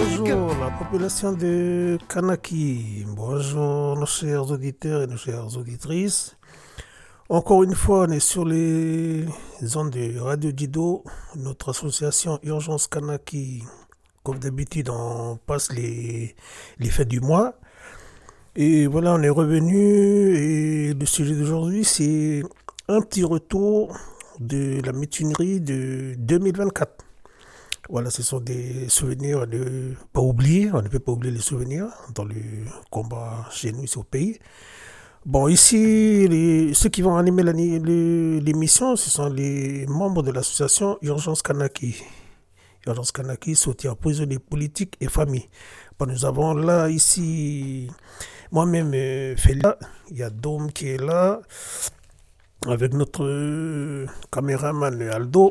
Bonjour la population de Kanaki, bonjour nos chers auditeurs et nos chères auditrices. Encore une fois, on est sur les ondes de Radio Dido, notre association Urgence Kanaki. Comme d'habitude, on passe les fêtes du mois. Et voilà, on est revenu et le sujet d'aujourd'hui, c'est un petit retour de la mutinerie de 2024. Voilà, ce sont des souvenirs à ne pas oublier. On ne peut pas oublier les souvenirs dans le combat chez nous, ici au pays. Bon, ici, ceux qui vont animer l'émission, ce sont les membres de l'association Urgence Kanaki. Urgence Kanaki, soutien prisonniers politiques et familles. Bon, nous avons là, ici, moi-même, Félix. Il y a Dom qui est là, avec notre caméraman Aldo.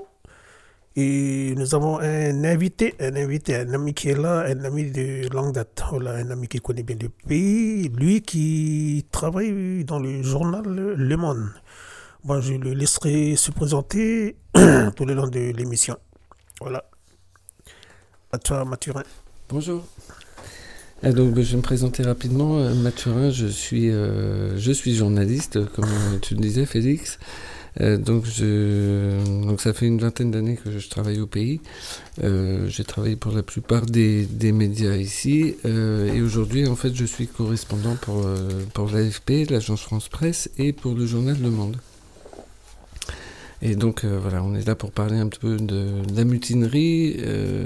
Et nous avons un invité, un ami qui est là, un ami de longue date. Voilà, un ami qui connaît bien le pays, lui qui travaille dans le journal Le Monde. Bon, je le laisserai se présenter tout le long de l'émission. Voilà. À toi, Mathurin. Bonjour. Donc, je vais me présenter rapidement. Mathurin, je suis journaliste, comme tu le disais, Félix. Donc ça fait une vingtaine d'années que je travaille au pays. J'ai travaillé pour la plupart des médias ici. Et aujourd'hui, en fait, je suis correspondant pour l'AFP, l'agence France Presse, et pour le journal Le Monde. Et donc, voilà, on est là pour parler un petit peu de la mutinerie.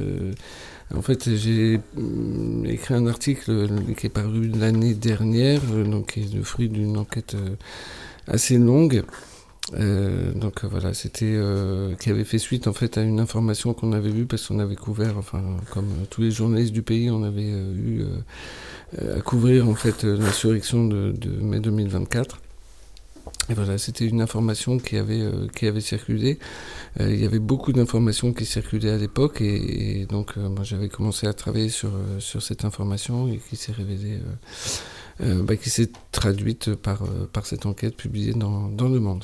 En fait, j'ai écrit un article qui est paru l'année dernière, donc qui est le fruit d'une enquête assez longue. Donc voilà, c'était qui avait fait suite en fait à une information qu'on avait vue parce qu'on avait couvert, enfin comme tous les journalistes du pays, on avait eu à couvrir en fait l'insurrection de mai 2024. Et voilà, c'était une information qui avait circulé. Il y avait beaucoup d'informations qui circulaient à l'époque et donc moi j'avais commencé à travailler sur cette information et qui s'est révélée, qui s'est traduite par cette enquête publiée dans Le Monde.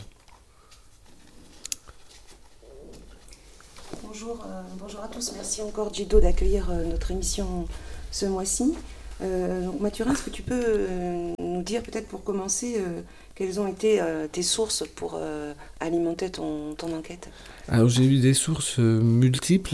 Bonjour à tous, merci encore Dido d'accueillir notre émission ce mois-ci. Donc Mathurin, est-ce que tu peux nous dire peut-être pour commencer quelles ont été tes sources pour alimenter ton enquête ? Alors j'ai eu des sources multiples,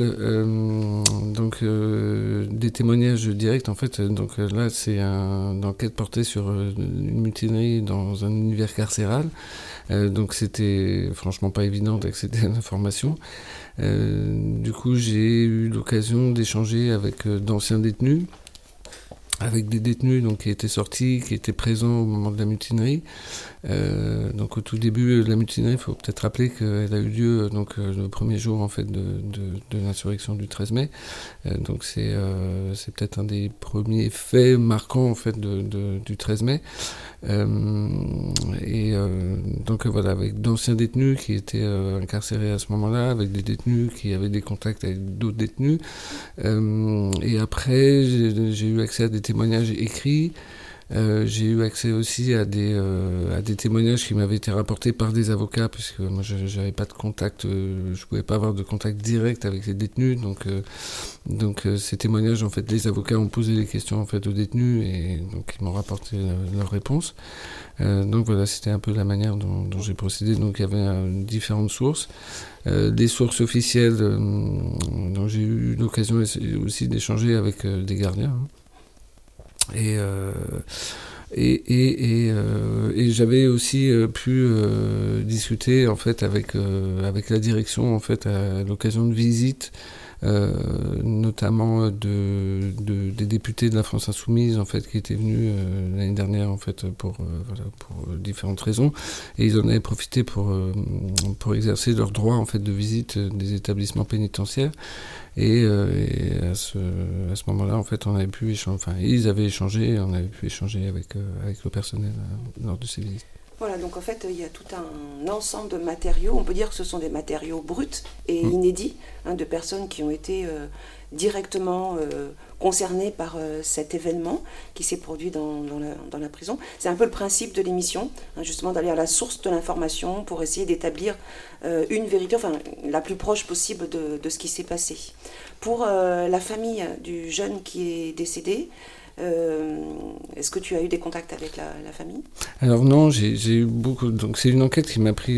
des témoignages directs en fait. Donc là c'est une enquête portée sur une mutinerie dans un univers carcéral. Donc c'était franchement pas évident d'accéder à l'information. Du coup j'ai eu l'occasion d'échanger avec d'anciens détenus, avec des détenus donc, qui étaient sortis, qui étaient présents au moment de la mutinerie. Donc au tout début de la mutinerie, il faut peut-être rappeler qu'elle a eu lieu le premier jour en fait, de l'insurrection du 13 mai. Donc c'est peut-être un des premiers faits marquants en fait, du 13 mai. Voilà, avec d'anciens détenus qui étaient incarcérés à ce moment-là, avec des détenus qui avaient des contacts avec d'autres détenus. Et après, j'ai eu accès à des témoignages écrits. J'ai eu accès aussi à des témoignages qui m'avaient été rapportés par des avocats, puisque moi je n'avais pas de contact, je pouvais pas avoir de contact direct avec les détenus, donc ces témoignages en fait les avocats ont posé des questions en fait aux détenus et donc ils m'ont rapporté leurs réponses. Donc voilà, c'était un peu la manière dont j'ai procédé. Donc il y avait différentes sources, des sources officielles dont j'ai eu l'occasion aussi d'échanger avec des gardiens. Et j'avais aussi pu discuter en fait avec la direction en fait à l'occasion de visites, notamment des députés de la France Insoumise en fait qui étaient venus l'année dernière en fait pour différentes raisons, et ils en avaient profité pour exercer leur droit en fait de visite des établissements pénitentiaires. Et à ce moment-là, en fait, on avait pu échanger, ils avaient échangé, et on avait pu échanger avec le personnel lors de ces visites. Voilà, donc en fait, il y a tout un ensemble de matériaux. On peut dire que ce sont des matériaux bruts et inédits, de personnes qui ont été directement concernées par cet événement qui s'est produit dans la prison. C'est un peu le principe de l'émission, justement d'aller à la source de l'information pour essayer d'établir une vérité, enfin la plus proche possible de ce qui s'est passé. Pour la famille du jeune qui est décédé, est-ce que tu as eu des contacts avec la famille ? Alors non, j'ai eu beaucoup. Donc c'est une enquête qui m'a pris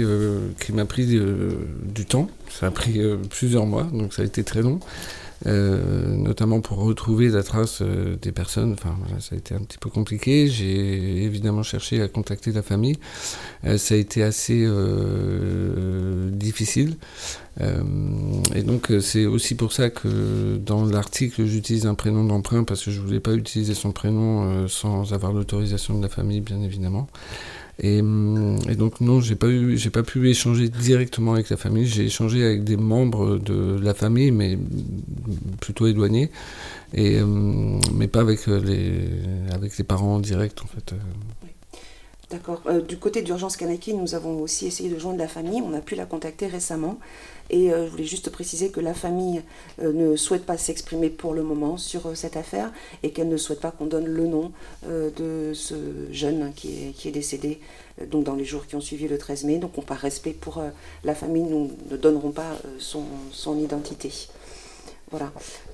du temps. Ça a pris plusieurs mois, donc ça a été très long. Notamment pour retrouver la trace des personnes. Enfin, voilà, ça a été un petit peu compliqué. J'ai évidemment cherché à contacter la famille. Ça a été assez difficile. Et donc c'est aussi pour ça que dans l'article j'utilise un prénom d'emprunt, parce que je voulais pas utiliser son prénom sans avoir l'autorisation de la famille, bien évidemment. Et donc non, j'ai pas pu échanger directement avec la famille. J'ai échangé avec des membres de la famille, mais plutôt éloignés, mais pas avec les parents en direct, en fait. D'accord. Du côté d'Urgence Kanaki, nous avons aussi essayé de joindre la famille. On a pu la contacter récemment. Et je voulais juste préciser que la famille ne souhaite pas s'exprimer pour le moment sur cette affaire et qu'elle ne souhaite pas qu'on donne le nom de ce jeune qui est décédé donc dans les jours qui ont suivi le 13 mai. Donc par respect pour la famille, nous ne donnerons pas son identité. Voilà.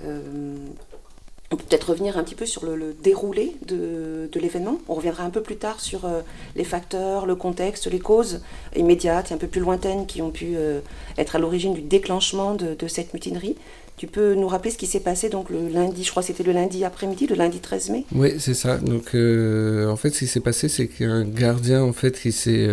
On peut peut-être revenir un petit peu sur le déroulé de l'événement. On reviendra un peu plus tard sur les facteurs, le contexte, les causes immédiates et un peu plus lointaines qui ont pu être à l'origine du déclenchement de cette mutinerie. Tu peux nous rappeler ce qui s'est passé donc le lundi, je crois que c'était le lundi après-midi, le lundi 13 mai ? Oui, c'est ça. Donc en fait, ce qui s'est passé, c'est qu'il y a un gardien en fait qui s'est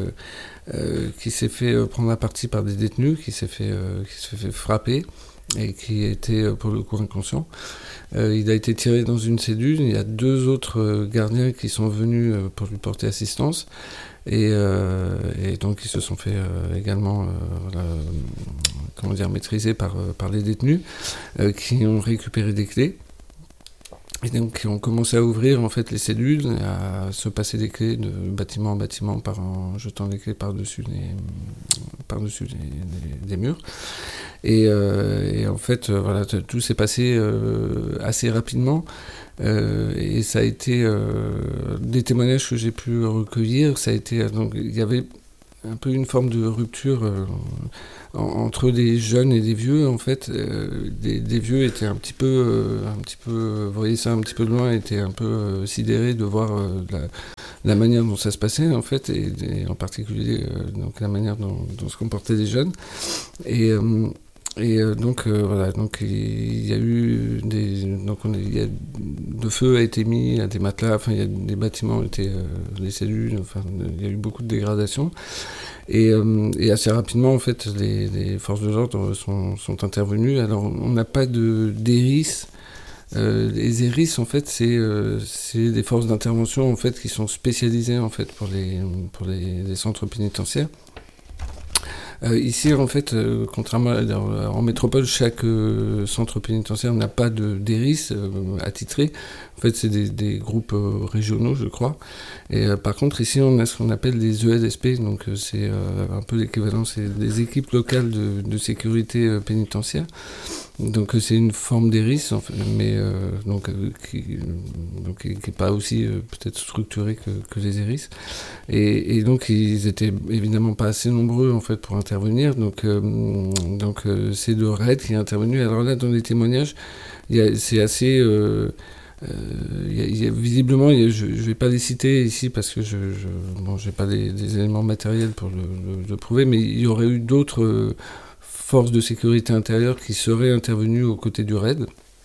fait prendre à partie par des détenus, qui s'est fait frapper et qui était pour le coup inconscient. Il a été tiré dans une cellule. Il y a 2 autres gardiens qui sont venus pour lui porter assistance. Et donc ils se sont fait également maîtriser par les détenus qui ont récupéré des clés. Et donc qui ont commencé à ouvrir en fait les cellules, à se passer des clés de bâtiment en bâtiment en jetant les clés par-dessus les murs. Et en fait, voilà, tout s'est passé assez rapidement. Et ça a été des témoignages que j'ai pu recueillir. Ça a été donc il y avait un peu une forme de rupture entre des jeunes et des vieux. En fait, des vieux étaient un petit peu, voyaient ça un petit peu de loin, étaient un peu sidérés de voir la manière dont ça se passait en fait, et en particulier donc la manière dont se comportaient les jeunes. Donc voilà, donc il y a eu le feu a été mis à des matelas, enfin il y a des bâtiments étaient les cellules, enfin il y a eu beaucoup de dégradations et assez rapidement en fait les forces de l'ordre sont intervenues. Alors on n'a pas d'hérisses. Les hérisses en fait c'est des forces d'intervention en fait qui sont spécialisées en fait pour les centres pénitentiaires. Ici, en fait, contrairement en métropole, chaque centre pénitentiaire n'a pas d'hérisses attitrés. En fait, c'est des groupes régionaux, je crois. Et par contre, ici, on a ce qu'on appelle des ELSP, donc c'est un peu l'équivalent, c'est des équipes locales de sécurité pénitentiaire. Donc c'est une forme d'héris, en fait, mais qui est pas aussi peut-être structurée que les hérisses. Et donc ils étaient évidemment pas assez nombreux en fait pour intervenir. Donc c'est le RAID qui est intervenu. Alors là, dans les témoignages, c'est assez visiblement, je ne vais pas les citer ici parce que je n'ai pas des éléments matériels pour le prouver, mais il y aurait eu d'autres forces de sécurité intérieure qui seraient intervenues aux côtés du RAID.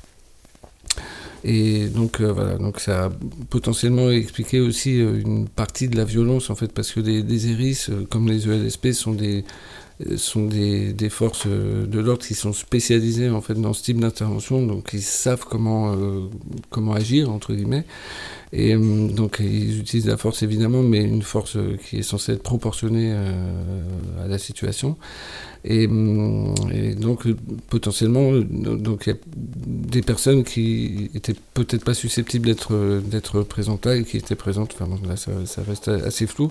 Et donc voilà, donc ça a potentiellement expliqué aussi une partie de la violence en fait, parce que des hérisses comme les ELSP sont sont des forces de l'ordre qui sont spécialisées en fait dans ce type d'intervention, donc ils savent comment agir entre guillemets. Et donc ils utilisent la force évidemment, mais une force qui est censée être proportionnée à la situation. Et donc potentiellement, donc il y a des personnes qui étaient peut-être pas susceptibles d'être présentes là et qui étaient présentes. Enfin bon, là ça reste assez flou.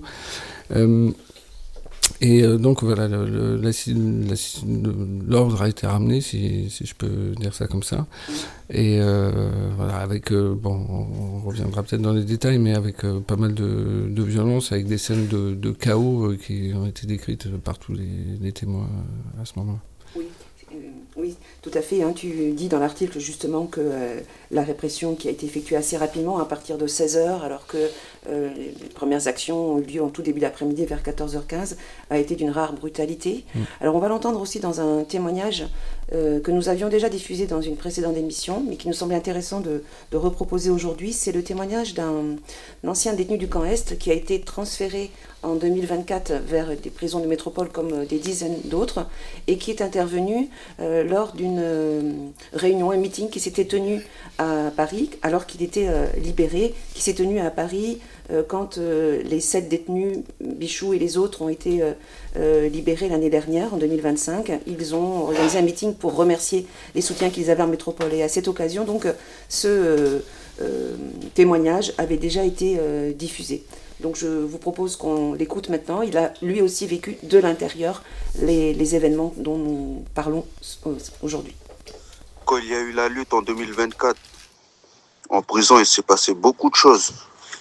Donc voilà, l'ordre a été ramené, si je peux dire ça comme ça. Et voilà, avec, on reviendra peut-être dans les détails, mais avec pas mal de violence, avec des scènes de chaos qui ont été décrites par tous les témoins à ce moment-là. Oui, tout à fait. Tu dis dans l'article justement que la répression qui a été effectuée assez rapidement, à partir de 16h, alors que les premières actions ont eu lieu en tout début d'après-midi vers 14h15, a été d'une rare brutalité. Alors on va l'entendre aussi dans un témoignage que nous avions déjà diffusé dans une précédente émission, mais qui nous semblait intéressant de reproposer aujourd'hui. C'est le témoignage d'un ancien détenu du camp Est qui a été transféré en 2024 vers des prisons de métropole comme des dizaines d'autres, et qui est intervenu lors d'une réunion, un meeting qui s'était tenu à Paris, alors qu'il était libéré, qui s'est tenu à Paris quand les 7 détenus, Bichou et les autres, ont été libérés l'année dernière, en 2025. Ils ont organisé un meeting pour remercier les soutiens qu'ils avaient en métropole. Et à cette occasion, donc, ce témoignage avait déjà été diffusé. Donc je vous propose qu'on l'écoute maintenant. Il a lui aussi vécu de l'intérieur les événements dont nous parlons aujourd'hui. Quand il y a eu la lutte en 2024, en prison, il s'est passé beaucoup de choses.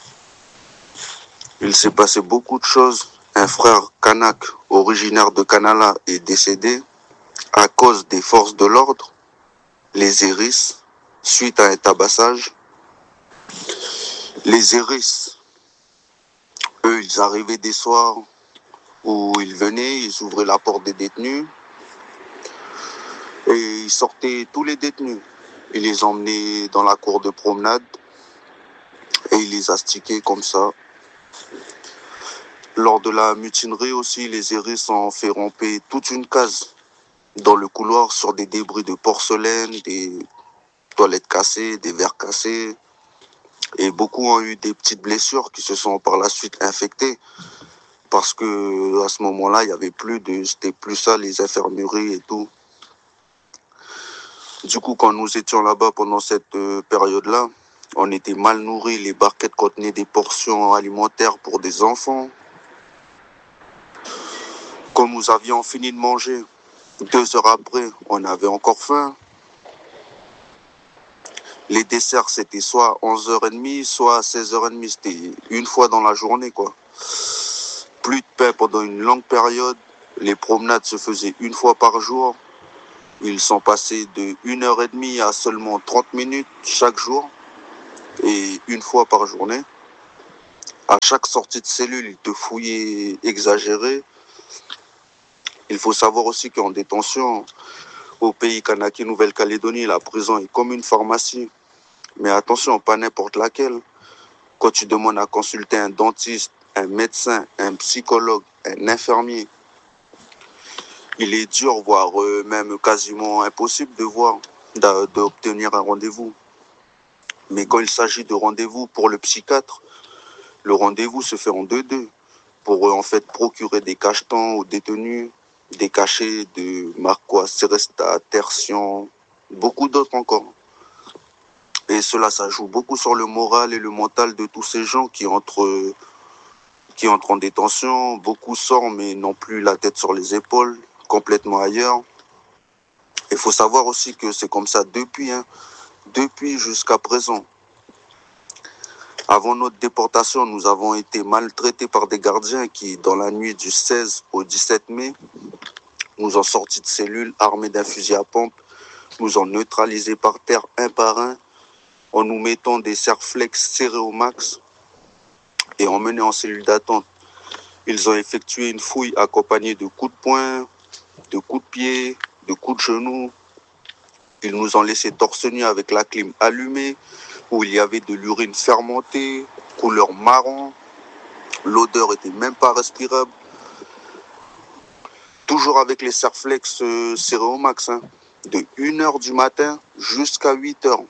Un frère kanak, originaire de Kanala, est décédé à cause des forces de l'ordre, les Héris, suite à un tabassage. Les Héris, eux, ils arrivaient des soirs où ils venaient, ils ouvraient la porte des détenus et ils sortaient tous les détenus. Ils les emmenaient dans la cour de promenade et ils les astiquaient comme ça. Lors de la mutinerie aussi, les Héris ont fait ramper toute une case dans le couloir sur des débris de porcelaine, des toilettes cassées, des verres cassés. Et beaucoup ont eu des petites blessures qui se sont par la suite infectées parce que à ce moment-là, il y avait c'était plus ça, les infirmeries et tout. Du coup, quand nous étions là-bas pendant cette période-là, on était mal nourris. Les barquettes contenaient des portions alimentaires pour des enfants. Quand nous avions fini de manger, 2 heures après, on avait encore faim. Les desserts, c'était soit 11h30, soit 16h30. C'était une fois dans la journée, quoi. Plus de pain pendant une longue période. Les promenades se faisaient une fois par jour. Ils sont passés de 1h30 à seulement 30 minutes chaque jour. Et une fois par journée. À chaque sortie de cellule, ils te fouillaient exagéré. Il faut savoir aussi qu'en détention, au pays Kanaki, Nouvelle-Calédonie, la prison est comme une pharmacie. Mais attention, pas n'importe laquelle. Quand tu demandes à consulter un dentiste, un médecin, un psychologue, un infirmier, il est dur, voire même quasiment impossible d'obtenir un rendez-vous. Mais quand il s'agit de rendez-vous pour le psychiatre, le rendez-vous se fait en 2-2 pour en fait procurer des cachetons aux détenus, des cachets de Marquois, Seresta, Tertian, beaucoup d'autres encore. Et cela, ça joue beaucoup sur le moral et le mental de tous ces gens qui entrent en détention. Beaucoup sortent, mais n'ont plus la tête sur les épaules, complètement ailleurs. Il faut savoir aussi que c'est comme ça depuis jusqu'à présent. Avant notre déportation, nous avons été maltraités par des gardiens qui, dans la nuit du 16 au 17 mai, nous ont sortis de cellules armés d'un fusil à pompe, nous ont neutralisés par terre un par un, en nous mettant des serflex serrés au max et emmenés en cellule d'attente. Ils ont effectué une fouille accompagnée de coups de poing, de coups de pied, de coups de genoux. Ils nous ont laissé torse nu avec la clim allumée, où il y avait de l'urine fermentée, couleur marron. L'odeur était même pas respirable. toujours avec les Serflex serrés au max, hein, de 1h du matin jusqu'à 8h.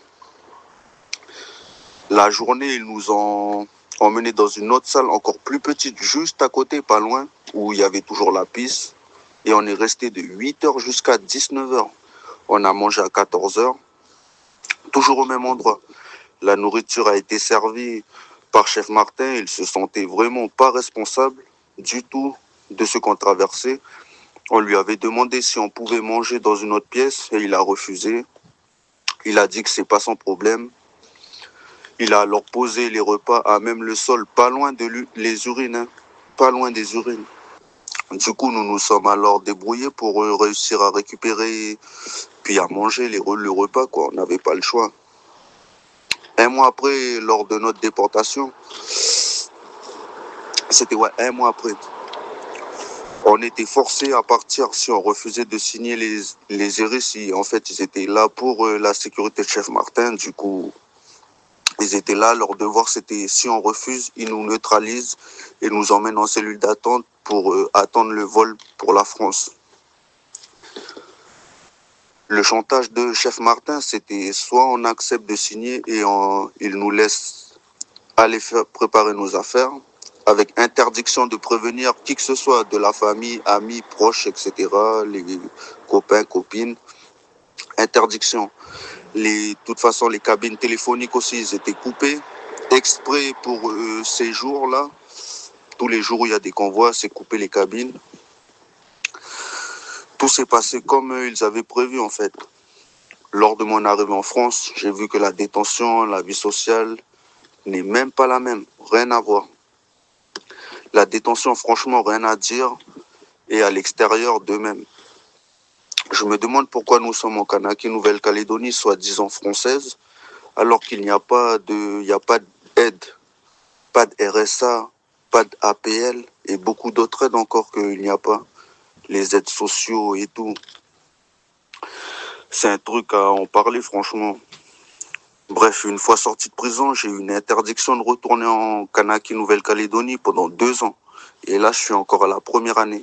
La journée, ils nous ont emmenés dans une autre salle encore plus petite, juste à côté, pas loin, où il y avait toujours la piste. Et on est resté de 8h jusqu'à 19h. On a mangé à 14h, toujours au même endroit. La nourriture a été servie par Chef Martin. Il se sentait vraiment pas responsable du tout de ce qu'on traversait. On lui avait demandé si on pouvait manger dans une autre pièce et il a refusé. Il a dit que c'est pas son problème. Il a alors posé les repas à même le sol, pas loin les urines, hein, pas loin des urines. Du coup, nous nous sommes alors débrouillés pour réussir à récupérer puis à manger le repas, quoi. On n'avait pas le choix. Un mois après, lors de notre déportation, c'était un mois après, on était forcés à partir si on refusait de signer les RSI. En fait, ils étaient là pour la sécurité de Chef Martin. Du coup, ils étaient là. Leur devoir, c'était si on refuse, ils nous neutralisent et nous emmènent en cellule d'attente pour attendre le vol pour la France. Le chantage de Chef Martin, c'était soit on accepte de signer et il nous laisse aller préparer nos affaires, avec interdiction de prévenir qui que ce soit de la famille, amis, proches, etc., les copains, copines. Interdiction. De toute façon, les cabines téléphoniques aussi, ils étaient coupées. Exprès pour ces jours-là, tous les jours où il y a des convois, c'est couper les cabines. Tout s'est passé comme ils avaient prévu, en fait. Lors de mon arrivée en France, j'ai vu que la détention, la vie sociale n'est même pas la même. Rien à voir. La détention, franchement, rien à dire. Et à l'extérieur, de même. Je me demande pourquoi nous sommes en Kanaki, Nouvelle-Calédonie, soi-disant française, alors qu'il n'y a pas d'aide, pas de RSA, pas d'APL et beaucoup d'autres aides encore qu'il n'y a pas. Les aides sociaux et tout. C'est un truc à en parler, franchement. Bref, une fois sorti de prison, j'ai eu une interdiction de retourner en Kanaki, Nouvelle-Calédonie pendant 2 ans. Et là, je suis encore à la première année.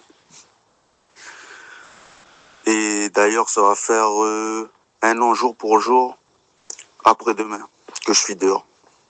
Et d'ailleurs, ça va faire 1 an jour pour jour, après-demain, que je suis dehors.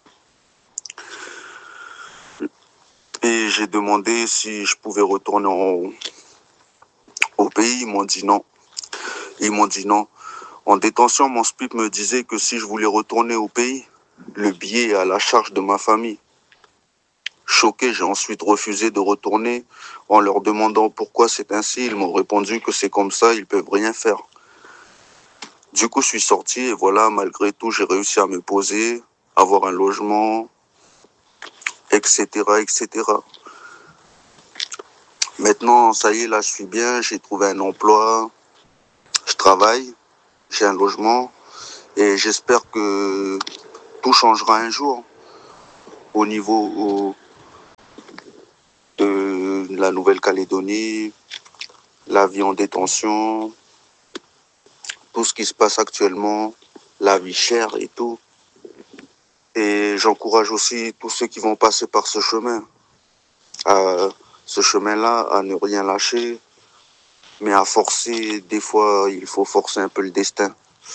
Et j'ai demandé si je pouvais retourner au pays. Ils m'ont dit non. En détention, mon SPIP me disait que si je voulais retourner au pays, le billet est à la charge de ma famille. Choqué, j'ai ensuite refusé de retourner en leur demandant pourquoi c'est ainsi. Ils m'ont répondu que c'est comme ça, ils peuvent rien faire. Du coup, je suis sorti et voilà, malgré tout, j'ai réussi à me poser, avoir un logement, etc., etc. Maintenant, ça y est, là, je suis bien, j'ai trouvé un emploi, je travaille, j'ai un logement et j'espère que tout changera un jour au niveau de la Nouvelle-Calédonie, la vie en détention, tout ce qui se passe actuellement, la vie chère et tout. Et j'encourage aussi tous ceux qui vont passer par ce chemin, ce chemin-là, à ne rien lâcher, mais à forcer, des fois, il faut forcer un peu le destin.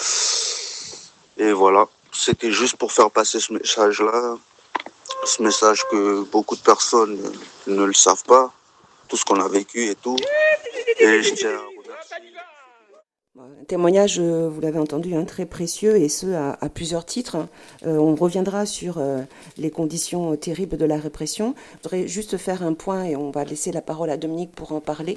Et voilà, c'était juste pour faire passer ce message-là, ce message que beaucoup de personnes ne le savent pas, tout ce qu'on a vécu et tout. Et je tiens à remercier. Un témoignage, vous l'avez entendu, très précieux, et ce, à plusieurs titres. On reviendra sur les conditions terribles de la répression. Je voudrais juste faire un point, et on va laisser la parole à Dominique pour en parler.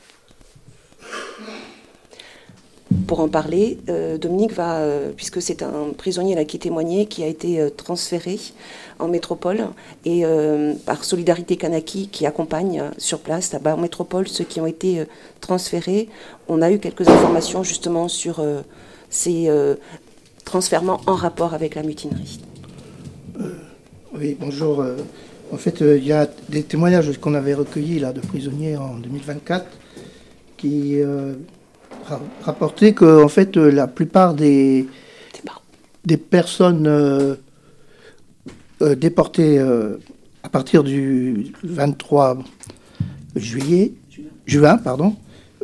Dominique va, puisque c'est un prisonnier là, qui témoignait, qui a été transféré en métropole, et par Solidarité Kanaki qui accompagne sur place, là-bas en métropole, ceux qui ont été transférés. On a eu quelques informations justement sur ces transfèrements en rapport avec la mutinerie. Oui, bonjour. En fait, il y a des témoignages qu'on avait recueillis là, de prisonniers en 2024 qui rapportaient que en fait, la plupart des personnes déportées à partir du 23 juin,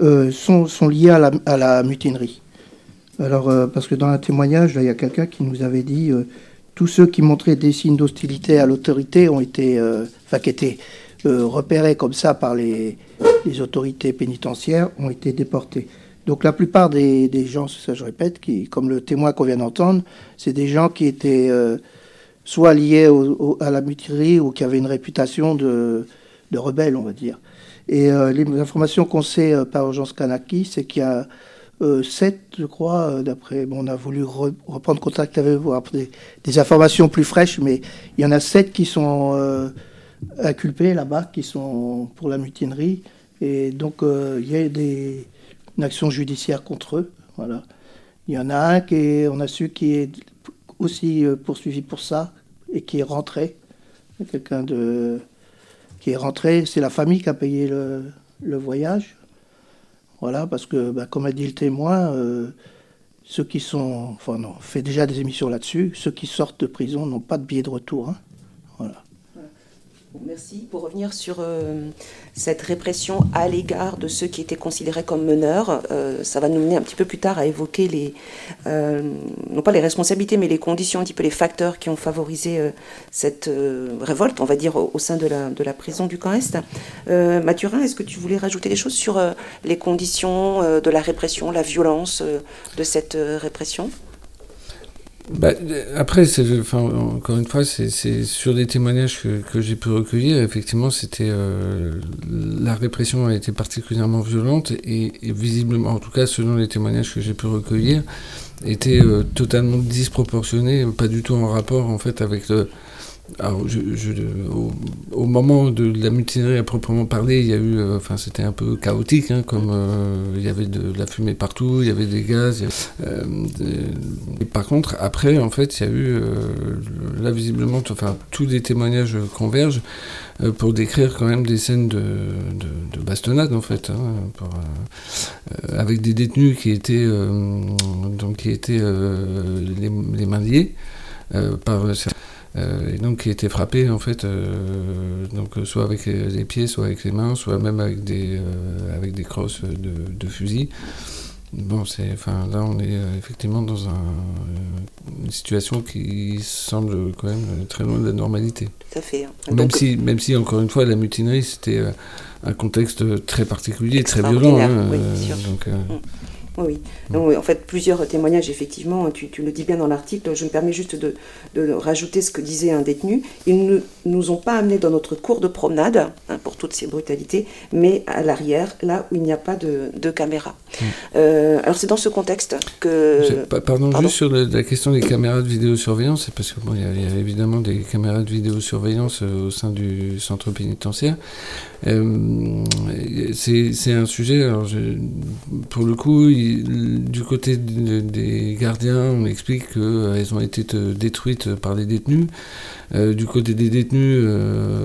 sont liés à la mutinerie. Alors, parce que dans un témoignage, là, il y a quelqu'un qui nous avait dit tous ceux qui montraient des signes d'hostilité à l'autorité ont été, qui étaient repérés comme ça par les autorités pénitentiaires, ont été déportés. Donc la plupart des gens, ça je répète, comme le témoin qu'on vient d'entendre, c'est des gens qui étaient soit liés à la mutinerie ou qui avaient une réputation de rebelles, on va dire. Et les informations qu'on sait par Urgence Kanaki, c'est qu'il y a 7, je crois, d'après... Bon, on a voulu reprendre contact avec vous, des informations plus fraîches, mais il y en a 7 qui sont inculpés là-bas, qui sont pour la mutinerie. Et donc, il y a une action judiciaire contre eux. Voilà. Il y en a un on a su qui est aussi poursuivi pour ça et qui est rentré. Quelqu'un qui est rentré, c'est la famille qui a payé le voyage. Voilà, parce que, comme a dit le témoin, ceux qui sont... Enfin, non, on fait déjà des émissions là-dessus. Ceux qui sortent de prison n'ont pas de billet de retour. Hein. Voilà. Merci. Pour revenir sur cette répression à l'égard de ceux qui étaient considérés comme meneurs, ça va nous mener un petit peu plus tard à évoquer non pas les responsabilités, mais les conditions, un petit peu les facteurs qui ont favorisé cette révolte, on va dire, au sein de la prison du Camp Est. Mathurin, est-ce que tu voulais rajouter des choses sur les conditions de la répression, la violence de cette répression ? Après, encore une fois, c'est sur des témoignages que j'ai pu recueillir. Effectivement, la répression a été particulièrement violente et visiblement, en tout cas selon les témoignages que j'ai pu recueillir, était totalement disproportionnée, pas du tout en rapport en fait avec Alors, au moment de la mutinerie à proprement parler, il y a eu, c'était un peu chaotique, hein, comme il y avait de la fumée partout, il y avait des gaz. Et par contre, après, en fait, il y a eu, là visiblement, tous les témoignages convergent pour décrire quand même des scènes de bastonnade, en fait, hein, avec des détenus qui étaient les mains liées par et donc qui étaient frappés en fait soit avec les pieds, soit avec les mains, soit même avec des crosses de fusil. Bon, là on est effectivement dans une situation qui semble quand même très loin de la normalité. Tout à fait. Même si encore une fois la mutinerie c'était un contexte très particulier, très violent. Hein, oui, sûr. Oui. Donc, en fait, plusieurs témoignages, effectivement, tu le dis bien dans l'article. Je me permets juste de rajouter ce que disait un détenu. Ils ne nous ont pas amenés dans notre cour de promenade, pour toutes ces brutalités, mais à l'arrière, là où il n'y a pas de caméra. Alors, c'est dans ce contexte que... Pardon, juste sur la question des caméras de vidéosurveillance, c'est parce que il y a évidemment des caméras de vidéosurveillance au sein du centre pénitentiaire. C'est un sujet, alors pour le coup, du côté des gardiens, on explique qu'elles ont été détruites par les détenus. Du côté des détenus,